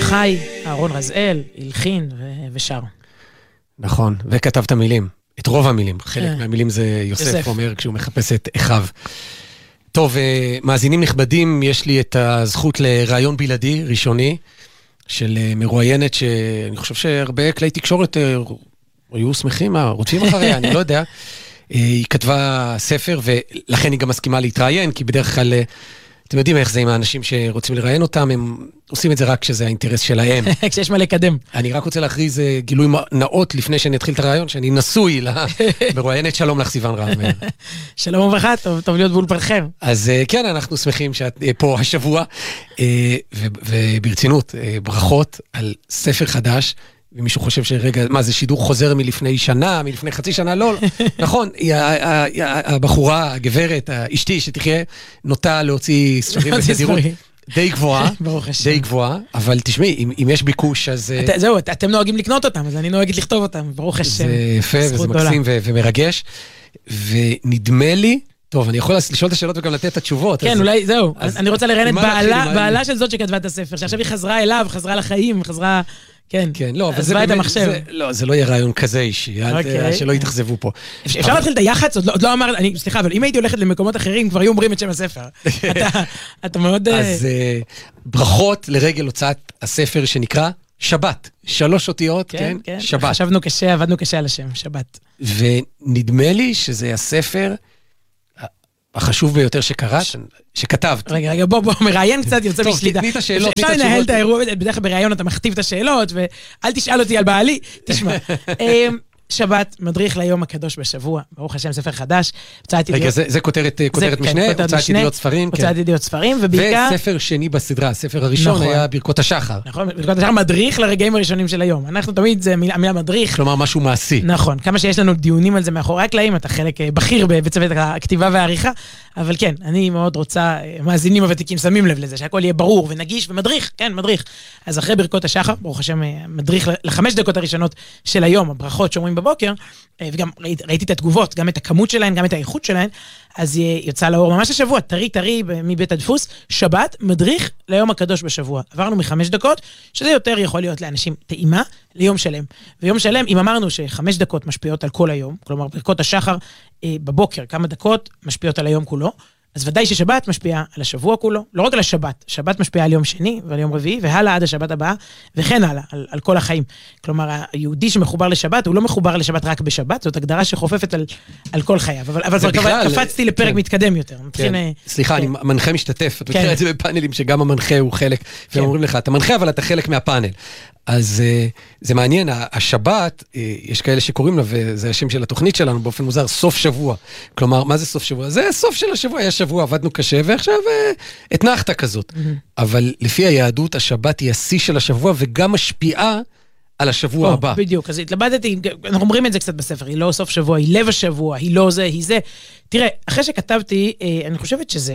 חי, אהרון רזאל, הלחין ושר. נכון, וכתב את המילים, את רוב המילים. חלק מהמילים זה יוסף אומר כשהוא מחפש את אחיו. טוב, מאזינים נכבדים, יש לי את הזכות לרעיון בלעדי, ראשוני, של מרואיינת שאני חושב שהרבה כלי תקשורת היו שמחים, רוצים אחריה, אני לא יודע. היא כתבה ספר, ולכן היא גם מסכימה להתראיין, כי בדרך כלל, אתם יודעים איך זה עם האנשים שרוצים לראיין אותם, הם עושים את זה רק כשזה האינטרס שלהם. כשיש מה לקדם. אני רק רוצה להכריז גילוי נאות לפני שאני אתחיל את הרעיון, שאני נשוי למרואיינת. שלום לך סיוון רהב. שלום וברכה, טוב להיות באולפנכם. אז כן, אנחנו שמחים שאת פה השבוע, וברצינות, ברכות על ספר חדש, ומישהו חושב שרגע, מה זה שידור חוזר מלפני שנה, מלפני חצי שנה, לא, נכון, הבחורה, הגברת, אשתי שתחיה, נוטה להוציא ספרים בתדירות די גבוהה, די גבוהה, אבל תשמעי, אם יש ביקוש, אז... זהו, אתם נוהגים לקנות אותם, אז אני נוהגת לכתוב אותם, ברוך השם. זה יפה, וזה מקסים ומרגש, ונדמה לי, טוב, אני יכול לשאול את השאלות וגם לתת את התשובות. כן, אולי, זהו. אני רוצה לראיין את בעלה של זאת שכתבה את הספר, שעכשיו היא חזרה אליו, חזרה לחיים, חזרה... כן, לא, אבל זה לא יהיה רעיון כזה אישי, שלא יתאכזבו פה. אפשר להתחיל את היח"צ? עוד לא אמר, סליחה, אבל אם הייתי הולכת למקומות אחרים, כבר היו אומרים את שם הספר. אתה מאוד... אז ברכות לרגל הוצאת הספר שנקרא שבת. 3 אותיות, כן? שבת. חשבנו קשה, עבדנו קשה על השם, שבת. ונדמה לי שזה הספר החשוב ביותר שכתבת. רגע, בוא, מראיין קצת, יוצא משליטה. תני את השאלות, אפשר לנהל את האירוע, בדרך כלל בראיון אתה מכתיב את השאלות, ואל תשאל אותי על בעלי, תשמע. שבת, מדריך ליום הקדוש בשבוע, ברוך השם, ספר חדש. רגע, זה כותרת משנה, הוצאת ידיעות ספרים. הוצאת ידיעות ספרים, ובעיקר... וספר שני בסדרה, הספר הראשון היה ברכות השחר. נכון, ברכות השחר מדריך לרגעים הראשונים של היום. אנחנו תמיד, זה מילה מדריך. כלומר, משהו מעשי. נכון, כמה שיש לנו דיונים על זה מאחורי הקלעים, אתה חלק בכיר בצוות הכתיבה והעריכה, אבל כן, אני מאוד רוצה, מאזינים הוותיקים שמים לב לזה, שהכל יהיה ברור ונגיש ומדריך, כן, מדריך. אז אחרי ברכות השחר, ברוך השם, מדריך ל5 דקות הראשונות של היום, הברכות שאומרים בבוקר, וגם ראיתי את התגובות, גם את הכמות שלהן, גם את האיכות שלהן, אז יצא לאור ממש השבוע, טרי מבית הדפוס, שבת, מדריך ליום הקדוש בשבוע. עברנו מ5 דקות, שזה יותר יכול להיות לאנשים טעימה, ליום שלם. ויום שלם, אם אמרנו ש5 דקות משפיעות על כל היום, כלומר, ברכות השחר בבוקר, כמה דקות משפיעות על היום כולו, אז ודאי ששבת משפיעה על השבוע כולו, לא רק על השבת, שבת משפיעה על יום שני ועל יום רביעי, והלאה עד השבת הבאה, וכן הלאה, על כל החיים. כלומר, היהודי שמחובר לשבת, הוא לא מחובר לשבת רק בשבת, זאת הגדרה שחופפת על כל חייו. אבל כבר קפצתי לפרק מתקדם יותר. סליחה, אני מנחה משתתף, את מכירה את זה בפאנלים, שגם המנחה הוא חלק, והם אומרים לך, אתה מנחה, אבל אתה חלק מהפאנל. אז זה מעניין, השבת, יש כאלה שקוראים לה, וזה השם של התוכנית שלנו, באופן מוזר, סוף שבוע. כלומר, מה זה סוף שבוע? זה סוף של השבוע, היה שבוע, עבדנו קשה, ועכשיו התנחת כזאת. אבל לפי היהדות, השבת היא השיא של השבוע, וגם משפיעה על השבוע הבא. בדיוק, אז התלבטתי, אנחנו אומרים את זה קצת בספר, היא לא סוף שבוע, היא לב השבוע, היא לא זה, היא זה. תראה, אחרי שכתבתי, אני חושבת שזה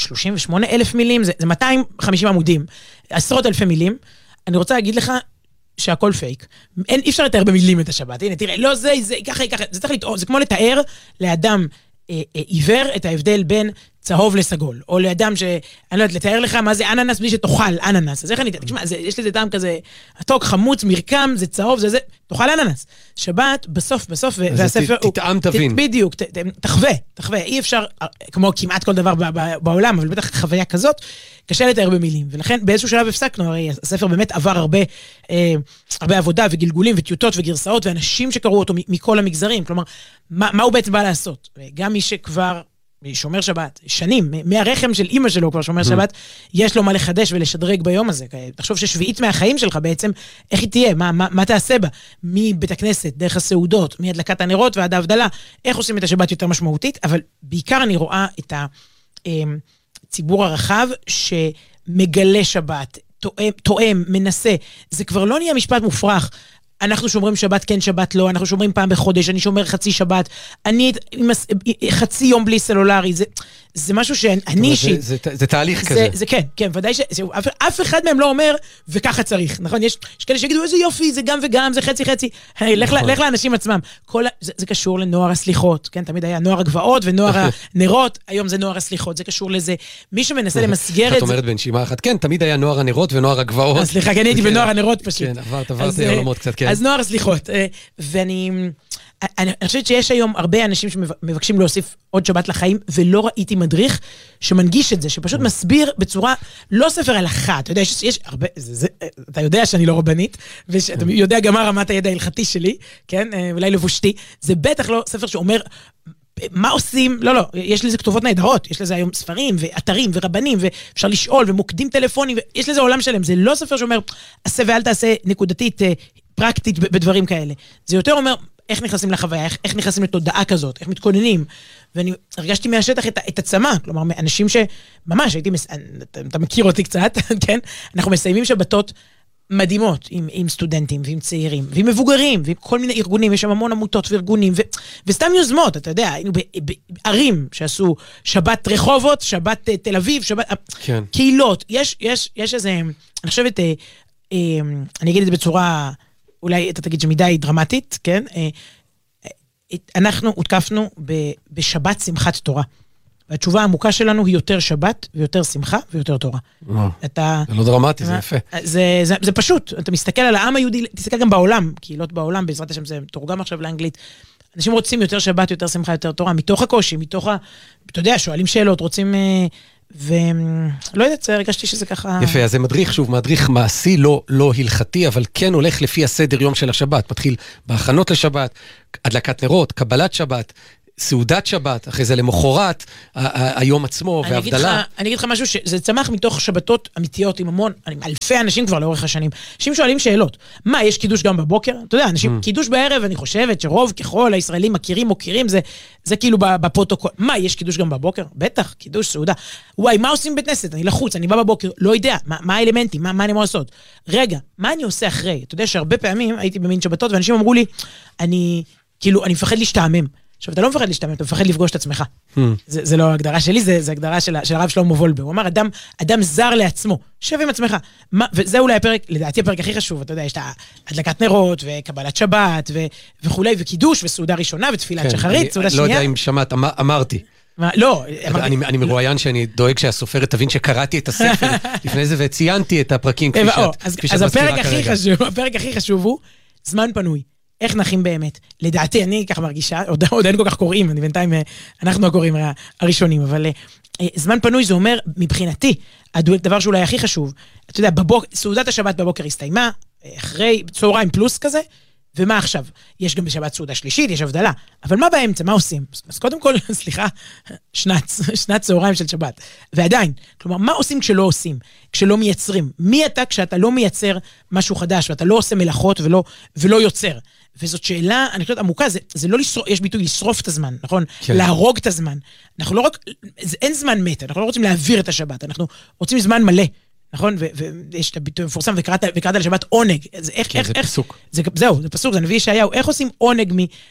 38,000 מילים, זה 250 עמודים, 10,000 מילים. אני רוצה להגיד לך, שהכל פייק. אי אפשר לתאר במילים את השבת. הנה, תראה, לא זה, ככה. זה כמו לתאר לאדם עיוור את ההבדל בין צהוב לסגול. או לאדם אני לא יודעת, לתאר לך מה זה אננס בלי שתאכל אננס. אז איך אני... תשמע, יש לזה טעם כזה, התוק, חמוץ, מרקם, זה צהוב, זה... תאכל אננס. שבת, בסוף, והספר... תטעם, תבין. בדיוק, תחווה. אי אפשר, כמו כמעט כל דבר בעולם, אבל בטח חוויה כזאת, קשה לתאר במילים. ולכן באיזשהו שלב הפסקנו, הרי הספר באמת עבר הרבה עבודה וגלגולים וטיוטות וגרסאות, ואנשים שקראו אותו מכל המגזרים. כלומר, מה הוא בעצם בא לעשות? גם מי שכבר שומר שבת, שנים, מהרחם של אמא שלו כבר שומר שבת, יש לו מה לחדש ולשדרג ביום הזה. תחשוב ששביעית מהחיים שלך בעצם, איך היא תהיה? מה תעשה בה? מבית הכנסת, דרך הסעודות, מהדלקת הנרות ועד ההבדלה, איך עושים את השבת יותר משמעותית? אבל בעיקר אני רואה את הציבור הרחב שמגלה שבת, תואם, מנסה. זה כבר לא נהיה משפט מופרך. אנחנו שומרים שבת, כן שבת לא, אנחנו שומרים פעם בחודש, אני שומר חצי שבת, אני חצי יום בלי סלולרי, זה משהו שאני אישית. זה תהליך כזה. זה כן, כן, ודאי שאף אחד מהם לא אומר, וככה צריך, נכון? יש כאלה שיגידו, איזה יופי, זה גם וגם, זה חצי חצי, לך לאנשים עצמם. זה קשור לנוער הסליחות, כן? תמיד היה נוער הגבעות ונוער הנרות, היום זה נוער הסליחות, זה קשור לזה. מי שמנסה למסגר את זה... את אומרת בנשימה אחת, כן, תמיד היה נוער הנרות ונוער הגבעות. סליחה, כן, הייתי בנוער הנרות פשוט. כן, עברתי עולמות קצת, כן. אז נוער הסליחות. ואני חושבת שיש היום הרבה אנשים שמבקשים להוסיף עוד שבת לחיים, ולא ראיתי מדריך שמנגיש את זה, שפשוט מסביר בצורה, לא ספר הלכה, אתה יודע, יש הרבה, אתה יודע שאני לא רבנית, ואתה יודע גם מה רמת הידע ההלכתי שלי, כן, אולי לבושתי, זה בטח לא ספר שאומר, מה עושים? לא, יש לזה כתובות נהדרות, יש לזה היום ספרים ואתרים ורבנים, ואפשר לשאול ומוקדים טלפונים, יש לזה עולם שלם, זה לא ספר שאומר, עשה ואל תעשה נקודתית, פרקטית בדברים כאלה. זה יותר אומר, איך נכנסים לחוויה, איך נכנסים לתודעה כזאת, איך מתכוננים. ואני הרגשתי מהשטח את עצמה, כלומר, אנשים שממש הייתי, אתה מכיר אותי קצת, כן? אנחנו מסיימים שבתות מדהימות עם סטודנטים ועם צעירים, ועם מבוגרים, ועם כל מיני ארגונים, יש שם המון עמותות וארגונים, וסתם יוזמות, אתה יודע, היינו בערים שעשו שבת רחובות, שבת תל אביב, שבת... כן. קהילות, יש איזה, אני חושבת, אני אגיד את זה בצורה... אולי אתה תגיד שמדי דרמטית, כן? אנחנו הותקפנו בשבת שמחת תורה. והתשובה העמוקה שלנו היא יותר שבת, ויותר שמחה, ויותר תורה. זה לא דרמטי, זה יפה. זה פשוט, אתה מסתכל על העם היהודי, תסתכל גם בעולם, קהילות בעולם, בעזרת השם זה תורגם עכשיו לאנגלית. אנשים רוצים יותר שבת, יותר שמחה, יותר תורה, מתוך הקושי, מתוך אתה יודע, שואלים שאלות, רוצים... ולא יודעת, הרגשתי שזה ככה... יפה, אז זה מדריך, שוב, מדריך מעשי, לא הלכתי, אבל כן הולך לפי הסדר יום של השבת. מתחיל בהכנות לשבת, הדלקת נרות, קבלת שבת, סעודת שבת, אחרי זה למחרת, היום עצמו והבדלה. אני אגיד לך משהו שזה צמח מתוך שבתות אמיתיות עם המון, אלפי אנשים כבר לאורך השנים. אנשים שואלים שאלות, מה, יש קידוש גם בבוקר? אתה יודע, אנשים, קידוש בערב, אני חושבת שרוב ככל הישראלים מכירים, מוכירים, זה כאילו בפרוטוקול. מה, יש קידוש גם בבוקר? בטח, קידוש, סעודה. וואי, מה עושים בית כנסת? אני לחוץ, אני בא בבוקר, לא יודע, מה האלמנטים, מה אני אמור לעשות? רגע, מה אני עושה אחרי? אתה יודע שהרבה פעמים הייתי במין שבתות, ואנשים אמרו לי, אני מפחד להשתעמם. עכשיו, אתה לא מפחד להשתמש, אתה מפחד לפגוש את עצמך. זה לא הגדרה שלי, זה הגדרה של הרב שלמה וולבה. הוא אמר, אדם זר לעצמו, שב עם עצמך. וזה אולי הפרק, לדעתי הפרק הכי חשוב, אתה יודע, יש את הדלקת נרות, וקבלת שבת, וכולי, וקידוש, וסעודה ראשונה, ותפילת שחרית, סעודה שנייה. לא יודע אם שמעת, אמרתי. לא. אני מרואיין שאני דואג שהסופרת תבין שקראתי את הספר לפני זה, וציינתי את הפרקים כפי שאת מזכירה כרגע. אז הפרק הכי חשוב הוא זמן פנוי. איך נחים באמת? לדעתי, אני ככה מרגישה, עוד אין כל כך קוראים, אני בינתיים, אנחנו הקוראים הראשונים, אבל זמן פנוי זה אומר, מבחינתי, הדבר שאולי הכי חשוב, אתה יודע, סעודת השבת בבוקר הסתיימה, אחרי צהריים פלוס כזה, ומה עכשיו? יש גם בשבת סעודה שלישית, יש הבדלה, אבל מה באמצע? מה עושים? אז קודם כל, סליחה, שנת צהריים של שבת, ועדיין, כלומר, מה עושים כשלא עושים? כשלא מייצרים? מי אתה כשאתה לא מייצר משהו חדש, ואתה לא עושה מלאכות ולא יוצר? וזאת שאלה, אני חושבת, עמוקה, זה לא לשרוף, יש ביטוי לשרוף את הזמן, נכון? כן. להרוג את הזמן. אנחנו לא רק, אין זמן מת, אנחנו לא רוצים להעביר את השבת, אנחנו רוצים זמן מלא, נכון? ויש את הביטוי מפורסם, וקראת לשבת עונג. כן, זה פסוק. זהו, זה פסוק, זה נביא ישעיהו. איך עושים עונג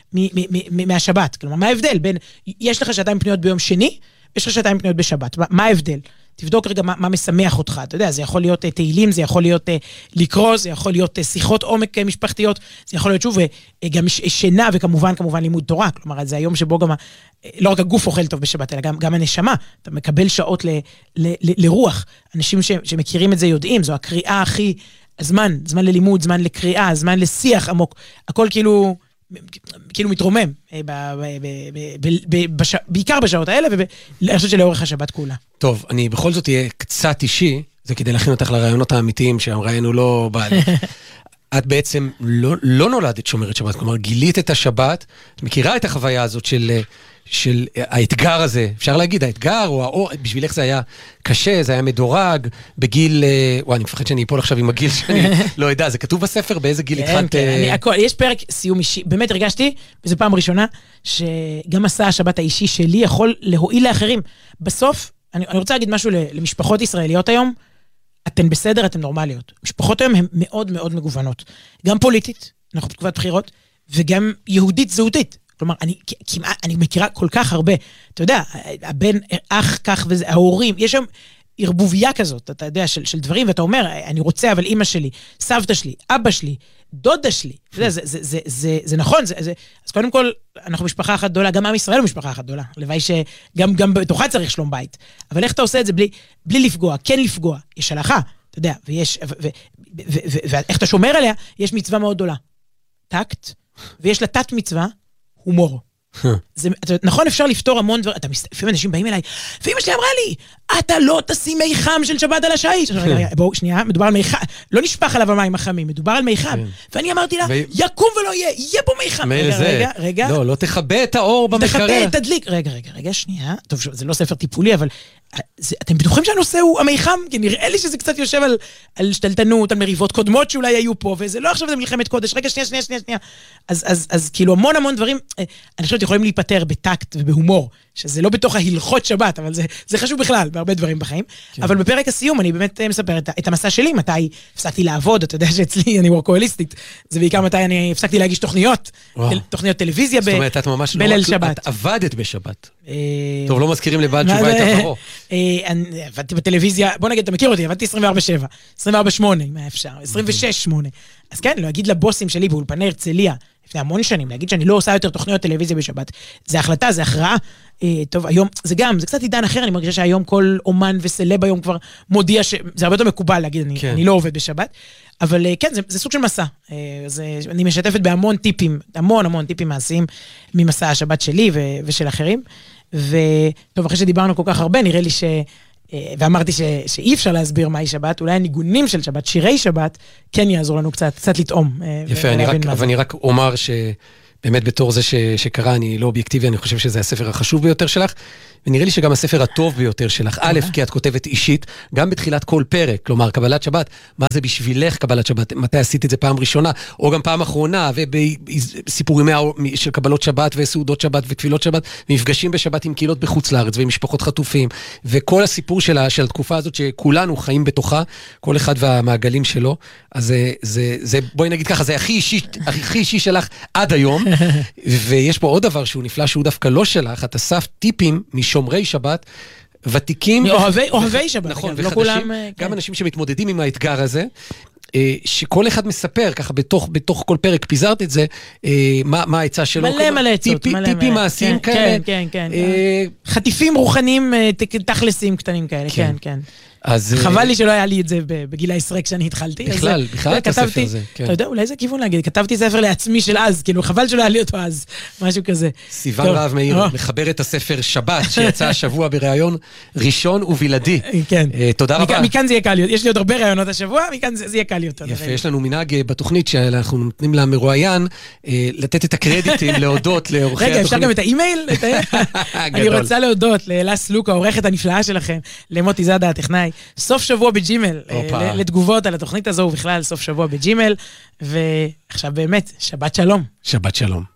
מהשבת? כלומר, מה ההבדל בין, יש לך שעתיים פנויות ביום שני, יש לך שעתיים פנויות בשבת. מה ההבדל? תבדוק רגע מה משמח אותך, אתה יודע, זה יכול להיות תהילים, זה יכול להיות לקרוא, זה יכול להיות שיחות עומק משפחתיות, זה יכול להיות שוב גם שינה וכמובן לימוד תורה, כלומר זה היום שבו גם, לא רק הגוף אוכל טוב בשבת, אלא גם הנשמה, אתה מקבל שעות לרוח, אנשים שמכירים את זה יודעים, זו הקריאה הכי, זמן ללימוד, זמן לקריאה, זמן לשיח עמוק, הכל כאילו מתרומם, בעיקר בשעות האלה, ואני חושבת שלאורך השבת כולה. טוב, אני בכל זאת אהיה קצת אישי, זה כדי להכין אותך לרעיונות האמיתיים, שהראינו לא בא לי. את בעצם לא נולדת שומרת שבת, כלומר גילית את השבת, את מכירה את החוויה הזאת של האתגר הזה, אפשר להגיד, האתגר, או בשבילך זה היה קשה, זה היה מדורג, בגיל, אני מפחד שאני אפול עכשיו עם הגיל שאני לא יודע, זה כתוב בספר, באיזה גיל התחלת... יש פרק סיום אישי, באמת הרגשתי, וזו פעם ראשונה, שגם מסע השבת האישי שלי יכול להועיל לאחרים. בסוף, אני רוצה להגיד משהו למשפחות ישראליות היום, אתן בסדר, אתן נורמליות. משפחות היום הן מאוד מאוד מגוונות. גם פוליטית, אנחנו בתקופת בחירות, וגם יהודית זהותית. כלומר, אני מכירה כל כך הרבה, אתה יודע, הבן, אח, כך וזה, ההורים, יש שם ערבוביה כזאת, אתה יודע, של דברים, ואתה אומר, אני רוצה, אבל אמא שלי, סבתא שלי, אבא שלי, דודה שלי, זה נכון, אז קודם כל, אנחנו משפחה אחת גדולה, גם עם ישראל הוא משפחה אחת גדולה, לוואי שגם בתוכה צריך שלום בית, אבל איך אתה עושה את זה בלי לפגוע, כן לפגוע, יש הלכה, אתה יודע, ואיך אתה שומר עליה, יש מצווה מאוד גדולה, טקט, ויש לה תת מצווה, הומור. נכון, אפשר לפתור המון דבר, לפעמים אנשים באים אליי, ואמא שלי אמרה לי, אתה לא תשים מי חם של שבת על השיש. בואו, שנייה, מדובר על מי חם, לא נשפך עליו המים החמים, מדובר על מי חם. ואני אמרתי לה, יקום ולא יהיה פה מי חם. רגע. לא תכבה את האור במקרר. תכבה, תדליק. רגע, שנייה. טוב, זה לא ספר טיפולי, אבל אתם בטוחים שהנושא הוא המי חם? כי נראה לי שזה קצת יושב על שתלטנות, על מריבות קודמות שאולי היו פה, וזה לא עכשיו זה מלחמת קודש. רגע, שנייה. אז כאילו המון דברים, אני חושבת יכולים להיפטר בטקט ובהומור, שזה לא בתוך ההלכות שבת, אבל זה חשוב בכלל, בהרבה דברים בחיים. אבל בפרק הסיום אני באמת מספר את המסע שלי, מתי הפסקתי לעבוד, אתה יודע שאצלי אני וורקוהוליסטית, זה בעיקר מתי אני הפסקתי להגיש תוכניות טלוויזיה בליל שבת. את עבדת בשבת. טוב, לא מזכירים לבעל תשובה את עברו. עבדתי בטלוויזיה, בוא נגיד, אתה מכיר אותי, עבדתי 24/7, 24/8, מה אפשר, 26/8. אז כן, לא אגיד לבוסים שלי באולפני הרצליה, לפני המון שנים, להגיד שאני לא עושה יותר תוכניות טלוויזיה בשבת. זה החלטה, זה הכרעה. טוב, היום, זה קצת עידן אחר, אני מרגישה שהיום כל אומן וסלב היום כבר מודיע שזה הרבה יותר מקובל להגיד, אני לא עובד בשבת. אבל כן, זה סוג של מסע. אני משתפת בהמון טיפים, המון טיפים מעשיים ממסע השבת שלי ושל אחרים. וטוב, אחרי שדיברנו כל כך הרבה, נראה לי ואמרתי שאי אפשר להסביר מהי שבת, אולי הניגונים של שבת, שירי שבת, כן יעזור לנו קצת לטעום. יפה, אבל אני רק אומר שבאמת בתור זה שקרה, אני לא אובייקטיבי, אני חושב שזה הספר החשוב ביותר שלך, ונראה לי שגם הספר הטוב ביותר שלך. א', כי את כותבת אישית, גם בתחילת כל פרק, כלומר, קבלת שבת, מה זה בשבילך קבלת שבת? מתי עשית את זה פעם ראשונה, או גם פעם אחרונה, ובסיפורים של קבלות שבת וסעודות שבת ותפילות שבת, מפגשים בשבת עם קהילות בחוץ לארץ, ועם משפחות חטופים, וכל הסיפור של התקופה הזאת שכולנו חיים בתוכה, כל אחד והמעגלים שלו, אז זה, בואי נגיד ככה, זה הכי אישי שלך עד היום, ויש פה עוד דבר שהוא נפלא, שהוא דווקא לא שלך, את אספת טיפים משומרי שבת, ותיקים... אוהבי שבת, נכון, וחדשים, גם אנשים שמתמודדים עם האתגר הזה, שכל אחד מספר, ככה בתוך כל פרק פיזרת את זה, מה העצה שלו. מלא עצות. טיפים מעשיים כאלה. כן. חטיפים רוחניים, תכלסים קטנים כאלה, כן. חבל לי שלא היה לי את זה בגיל העשרה כשאני התחלתי. בכלל את הספר הזה. אתה יודע, אולי זה כיוון להגיד, כתבתי ספר לעצמי של אז, כאילו חבל שלא היה לי אותו אז, משהו כזה. סיוון רהב מאיר, מחבר את הספר שבת, שיצא השבוע בראיון ראשון ובלעדי. כן. תודה רבה. מכאן זה יהיה קל להיות, יש לי עוד הרבה ראיונות השבוע, מכאן זה יהיה קל להיות. יפה, יש לנו מנהג בתוכנית שאנחנו נותנים למרואיין, לתת את הקרדיטים, להודות לעורכי התוכנית. רגע, אפשר גם את האימייל? אני רוצה להודות לאלס לוקה, העורכת הנפלאה שלכם, למוטי זאדה, הטכנאי. סוף שבוע בג'ימל, לתגובות על התוכנית הזו, ובכלל סוף שבוע בג'ימל, ועכשיו באמת, שבת שלום. שבת שלום.